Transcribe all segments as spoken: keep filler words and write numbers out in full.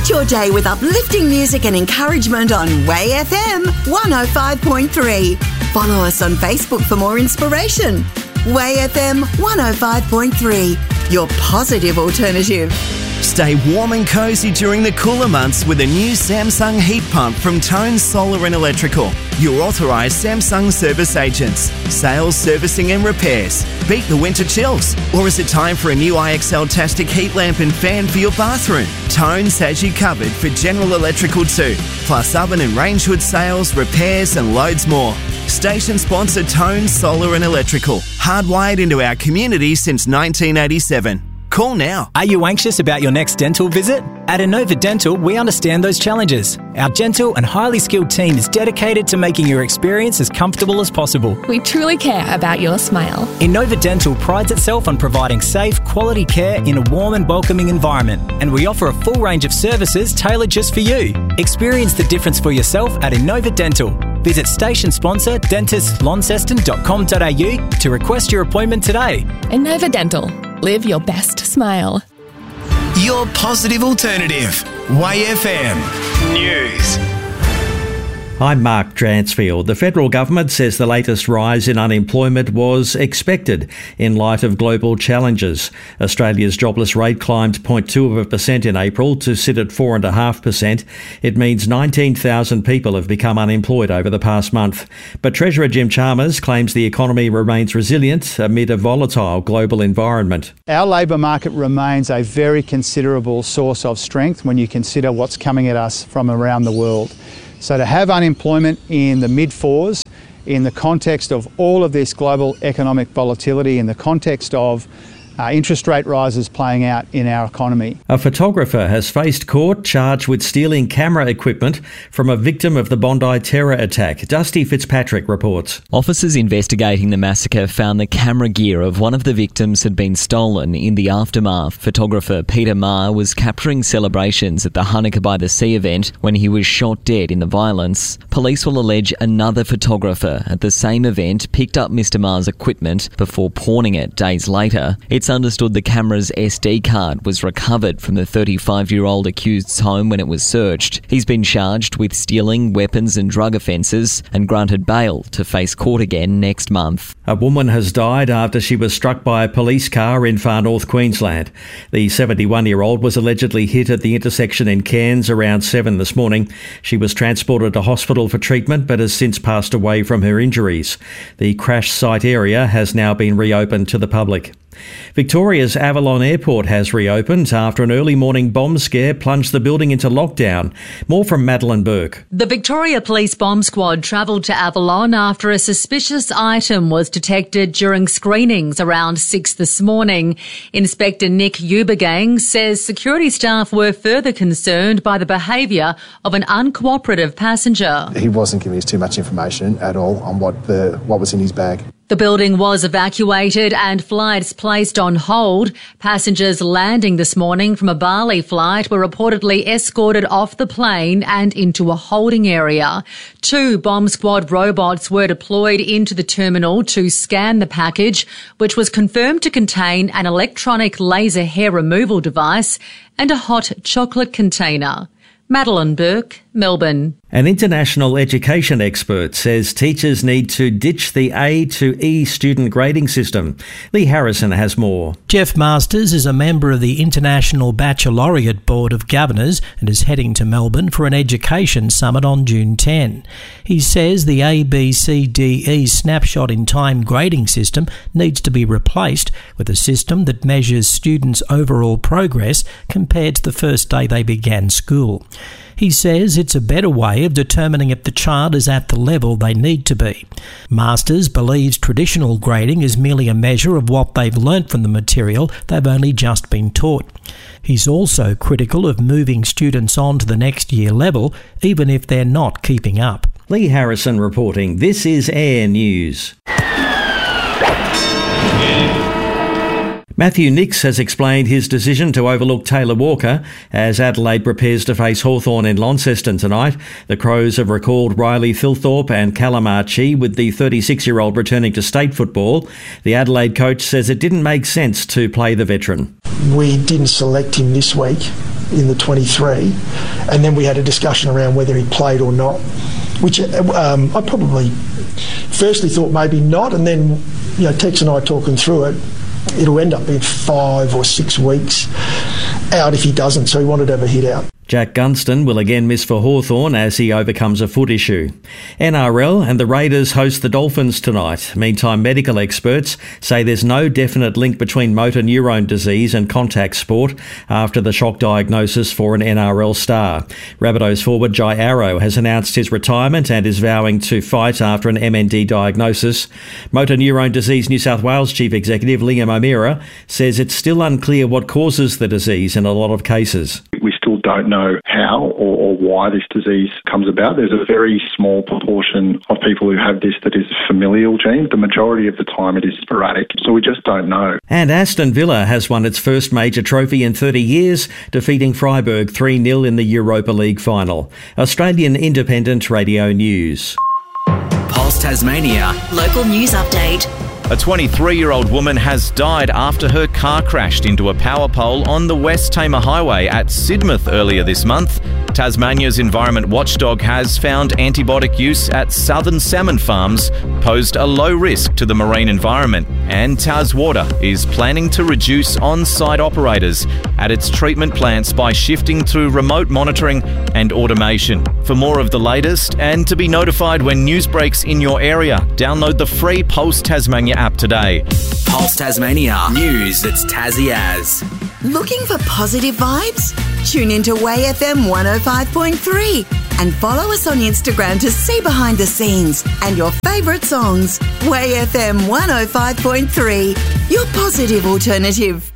Start your day with uplifting music and encouragement on Way F M one oh five point three. Follow us on Facebook for more inspiration. Way F M one oh five point three, your positive alternative. Stay warm and cosy during the cooler months with a new Samsung heat pump from Tone Solar and Electrical. Your authorised Samsung service agents. Sales, servicing and repairs. Beat the winter chills. Or is it time for a new I X L-tastic heat lamp and fan for your bathroom? Tones has you covered for General Electrical too. Plus oven and range hood sales, repairs and loads more. Station sponsor Tone Solar and Electrical. Hardwired into our community since nineteen eighty-seven. Call now. Are you anxious about your next dental visit? At Innova Dental, we understand those challenges. Our gentle and highly skilled team is dedicated to making your experience as comfortable as possible. We truly care about your smile. Innova Dental prides itself on providing safe, quality care in a warm and welcoming environment. And we offer a full range of services tailored just for you. Experience the difference for yourself at Innova Dental. Visit station sponsor dentist launceston dot com dot a u to request your appointment today. Innova Dental. Live your best smile. Your positive alternative. Way F M News. I'm Mark Dransfield. The federal government says the latest rise in unemployment was expected in light of global challenges. Australia's jobless rate climbed zero point two of a percent in April to sit at four point five percent. It means nineteen thousand people have become unemployed over the past month. But Treasurer Jim Chalmers claims the economy remains resilient amid a volatile global environment. Our labour market remains a very considerable source of strength when you consider what's coming at us from around the world. So to have unemployment in the mid-fours, in the context of all of this global economic volatility, in the context of uh, interest rate rises playing out in our economy. A photographer has faced court charged with stealing camera equipment from a victim of the Bondi terror attack. Dusty Fitzpatrick reports. Officers investigating the massacre found the camera gear of one of the victims had been stolen in the aftermath. Photographer Peter Maher was capturing celebrations at the Hanukkah by the Sea event when he was shot dead in the violence. Police will allege another photographer at the same event picked up Mister Maher's equipment before pawning it days later. It's understood the camera's S D card was recovered from the thirty-five-year-old accused's home when it was searched. He's been charged with stealing, weapons and drug offences and granted bail to face court again next month. A woman has died after she was struck by a police car in far north Queensland. The seventy-one-year-old was allegedly hit at the intersection in Cairns around seven this morning. She was transported to hospital for treatment but has since passed away from her injuries. The crash site area has now been reopened to the public. Victoria's Avalon Airport has reopened after an early morning bomb scare plunged the building into lockdown. More from Madeline Burke. The Victoria Police Bomb Squad travelled to Avalon after a suspicious item was detected during screenings around six this morning. Inspector Nick Ubergang says security staff were further concerned by the behaviour of an uncooperative passenger. He wasn't giving us too much information at all on what the what was in his bag. The building was evacuated and flights placed on hold. Passengers landing this morning from a Bali flight were reportedly escorted off the plane and into a holding area. Two bomb squad robots were deployed into the terminal to scan the package, which was confirmed to contain an electronic laser hair removal device and a hot chocolate container. Madeline Burke, Melbourne. An international education expert says teachers need to ditch the A to E student grading system. Lee Harrison has more. Jeff Masters is a member of the International Baccalaureate Board of Governors and is heading to Melbourne for an education summit on June tenth. He says the A, B, C, D, E snapshot in time grading system needs to be replaced with a system that measures students' overall progress compared to the first day they began school. He says it's a better way of determining if the child is at the level they need to be. Masters believes traditional grading is merely a measure of what they've learnt from the material they've only just been taught. He's also critical of moving students on to the next year level, even if they're not keeping up. Lee Harrison reporting. This is Air News. Matthew Nicks has explained his decision to overlook Taylor Walker as Adelaide prepares to face Hawthorn in Launceston tonight. The Crows have recalled Riley Thilthorpe and Callum Archie, with the thirty-six-year-old returning to state football. The Adelaide coach says it didn't make sense to play the veteran. We didn't select him this week in the twenty-three, and then we had a discussion around whether he played or not, which um, I probably firstly thought maybe not, and then, you know, Tex and I talking through it, it'll end up being five or six weeks out if he doesn't, so he wanted to have a hit out. Jack Gunston will again miss for Hawthorn as he overcomes a foot issue. N R L and the Raiders host the Dolphins tonight. Meantime, medical experts say there's no definite link between motor neurone disease and contact sport after the shock diagnosis for an N R L star. Rabbitohs forward Jai Arrow has announced his retirement and is vowing to fight after an M N D diagnosis. Motor Neurone Disease New South Wales Chief Executive Liam O'Meara says it's still unclear what causes the disease in a lot of cases. We still don't know how or, or why this disease comes about. There's a very small proportion of people who have this that is a familial gene. The majority of the time it is sporadic, so we just don't know. And Aston Villa has won its first major trophy in thirty years, defeating Freiburg three nil in the Europa League final. Australian Independent Radio News. Pulse Tasmania. Local news update. A twenty-three-year-old woman has died after her car crashed into a power pole on the West Tamar Highway at Sidmouth earlier this month. Tasmania's Environment Watchdog has found antibiotic use at Southern Salmon Farms posed a low risk to the marine environment, and Taswater is planning to reduce on-site operators at its treatment plants by shifting to remote monitoring and automation. For more of the latest and to be notified when news breaks in your area, download the free Pulse Tasmania app today. Pulse Tasmania. News that's Tassie as. Looking for positive vibes? Tune into Way F M one oh five point three and follow us on Instagram to see behind the scenes and your favourite songs. Way F M one oh five point three, your positive alternative.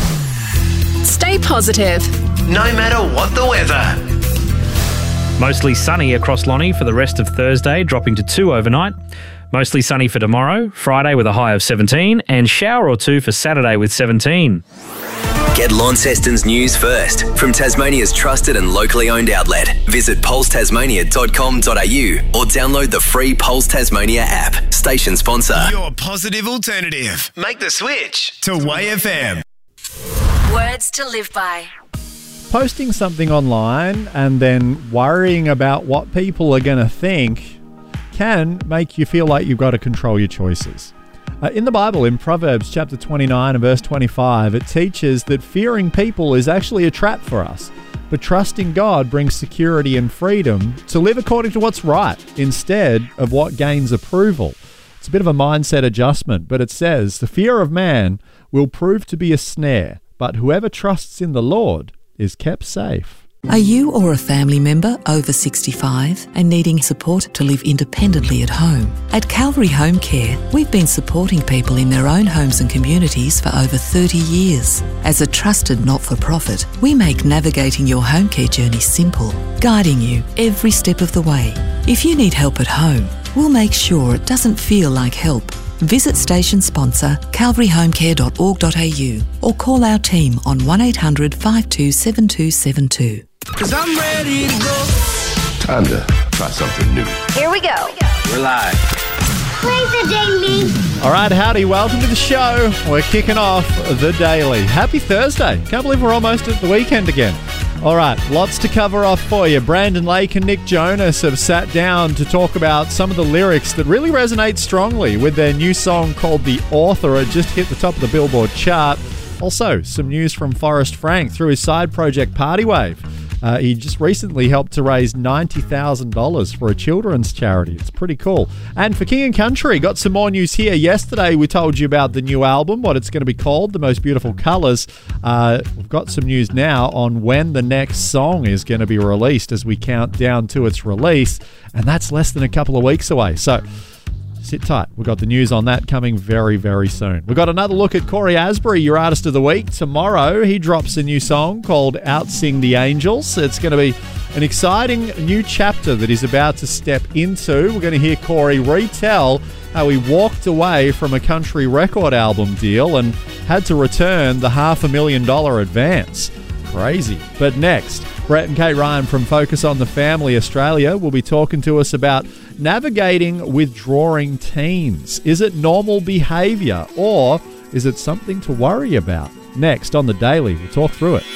Stay positive, no matter what the weather. Mostly sunny across Lonnie for the rest of Thursday, dropping to two overnight. Mostly sunny for tomorrow, Friday with a high of seventeen, and shower or two for Saturday with seventeen. Get Launceston's news first from Tasmania's trusted and locally owned outlet. Visit pulse tasmania dot com dot a u or download the free Pulse Tasmania app. Station sponsor. Your positive alternative. Make the switch to Way F M. Words to live by. Posting something online and then worrying about what people are going to think can make you feel like you've got to control your choices. Uh, in the Bible, in Proverbs chapter twenty-nine and verse twenty-five, it teaches that fearing people is actually a trap for us, but trusting God brings security and freedom to live according to what's right instead of what gains approval. It's a bit of a mindset adjustment, but it says, the fear of man will prove to be a snare, but whoever trusts in the Lord is kept safe. Are you or a family member over sixty-five and needing support to live independently at home? At Calvary Home Care, we've been supporting people in their own homes and communities for over thirty years. As a trusted not-for-profit, we make navigating your home care journey simple, guiding you every step of the way. If you need help at home, we'll make sure it doesn't feel like help. Visit station sponsor calvary home care dot org dot a u or call our team on one eight hundred five two seven two seven two. Cause I'm ready to go. Time to try something new. Here we go. We're live. Play the daily. All right, howdy, welcome to the show. We're kicking off the daily. Happy Thursday. Can't believe we're almost at the weekend again. All right, lots to cover off for you. Brandon Lake and Nick Jonas have sat down to talk about some of the lyrics that really resonate strongly with their new song called The Author. It just hit the top of the Billboard chart. Also, some news from Forrest Frank through his side project Party Wave. Uh, he just recently helped to raise ninety thousand dollars for a children's charity. It's pretty cool. And for King and Country, got some more news here. Yesterday, we told you about the new album, what it's going to be called, The Most Beautiful Colours. Uh, we've got some news now on when the next song is going to be released as we count down to its release. And that's less than a couple of weeks away. So sit tight. We've got the news on that coming very, very soon. We've got another look at Corey Asbury, your Artist of the Week. Tomorrow, he drops a new song called Outsing the Angels. It's going to be an exciting new chapter that he's about to step into. We're going to hear Corey retell how he walked away from a country record album deal and had to return the half a million dollar advance. Crazy. But next, Brett and Kate Ryan from Focus on the Family Australia will be talking to us about navigating withdrawing teens. Is it normal behaviour or is it something to worry about? Next on The Daily, we'll talk through it.